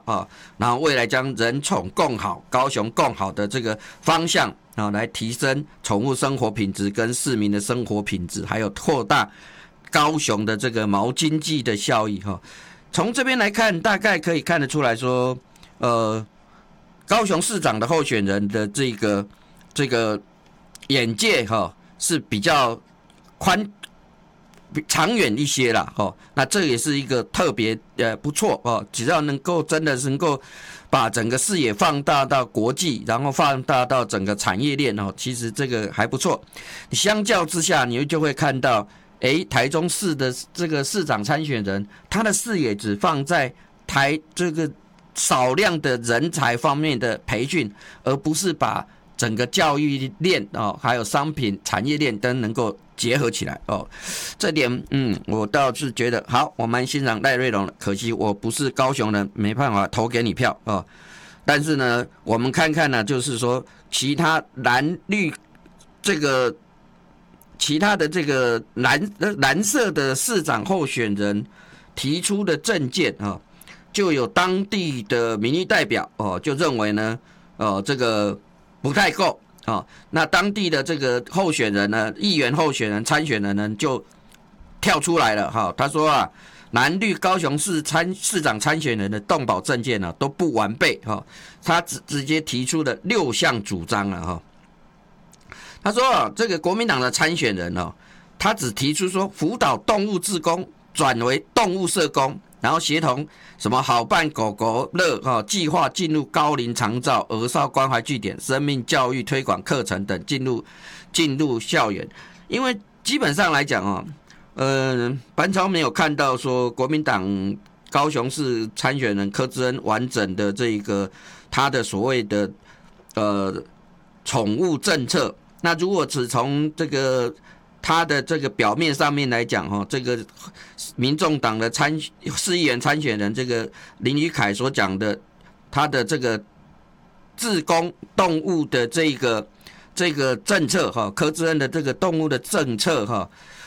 啊，然后未来将人宠共好、高雄共好的这个方向啊，来提升宠物生活品质跟市民的生活品质，还有扩大高雄的这个毛经济的效益哈。从这边来看，大概可以看得出来说，高雄市长的候选人的这个眼界哈是比较长远一些啦，那这也是一个特别不错哦，只要真的能够把整个视野放大到国际，然后放大到整个产业链哦，其实这个还不错。相较之下，你就会看到，台中市的这个市长参选人，他的视野只放在这个少量的人才方面的培训，而不是把整个教育链哦，还有商品产业链都能够结合起来哦。这点我倒是觉得好，我蛮欣赏赖瑞隆的，可惜我不是高雄人，没办法投给你票哦。但是呢，我们看看呢，就是说其他的这个蓝色的市长候选人提出的政见啊，就有当地的民意代表哦，就认为呢，这个不太够啊。那当地的这个候选人呢，议员候选人、参选人呢，就跳出来了哈。他说啊，蓝绿高雄市长参选人的动保政见呢都不完备哈。他直接提出了6项主张了哈。他说这个国民党的参选人哦，他只提出说辅导动物志工转为动物社工，然后协同什么好伴狗狗乐计划进入高龄长照、儿少关怀据点、生命教育推广课程等进入校园。因为基本上来讲班超没有看到说国民党高雄市参选人柯志恩完整的这个他的所谓的宠物政策。那如果只从这个他的这个表面上面来讲这个民众党的市议员参选人这个林宇凯所讲的他的这个志工动物的这个政策柯志恩的这个动物的政策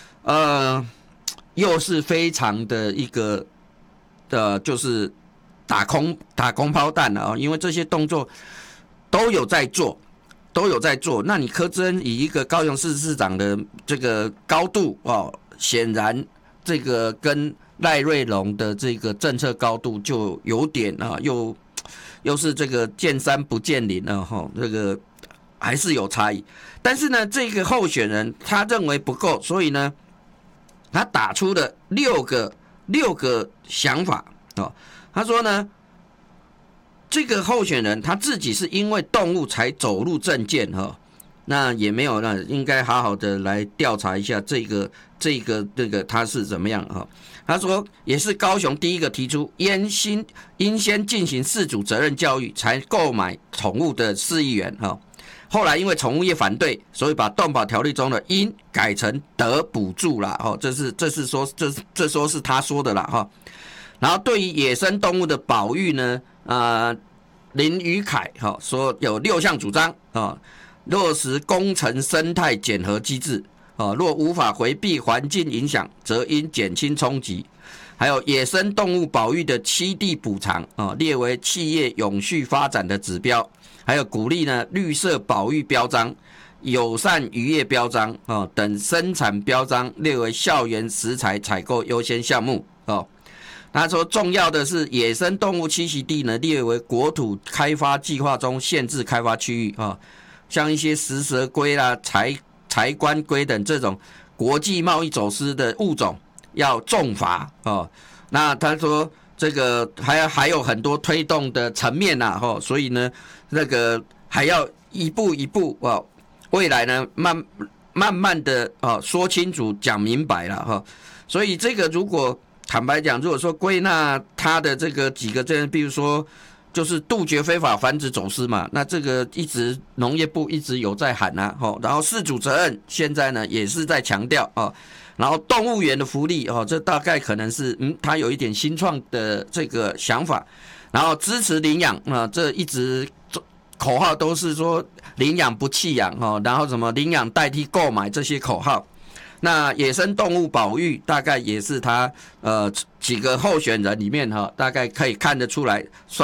又是非常的一个就是打空抛弹了因为这些动作都有在做。那你柯志恩以一个高雄市市长的这个高度显然这个跟赖瑞隆的这个政策高度就有点又是这个见山不见林这个还是有差异。但是呢，这个候选人他认为不够，所以呢，他打出了六个想法他说呢。这个候选人他自己是因为动物才走入政见那也没有应该好好的来调查一下这个他是怎么样他说也是高雄第一个提出应先进行饲主责任教育才购买宠物的市议员后来因为宠物业反对，所以把动保条例中的应改成得补助啦这说是他说的啦然后对于野生动物的保育呢林宇凯说有6项主张落实工程生态检核机制若无法回避环境影响，则应减轻冲击。还有野生动物保育的栖地补偿列为企业永续发展的指标，还有鼓励呢绿色保育标章、友善渔业标章等生产标章列为校园食材采购优先项目他说重要的是野生动物栖息地呢列为国土开发计划中限制开发区域像一些食蛇龟啦、柴棺龟等这种国际贸易走私的物种要重罚那他说这个还有很多推动的层面所以呢那个还要一步一步未来呢慢慢的说清楚讲明白了所以这个如果坦白讲，如果说归纳他的这个几个比如说就是杜绝非法繁殖走私嘛，那这个农业部一直有在喊然后饲主责任现在呢也是在强调然后动物园的福利这大概可能是他有一点新创的这个想法，然后支持领养这一直口号都是说领养不弃养然后什么领养代替购买这些口号。那野生动物保育大概也是他几个候选人里面大概可以看得出来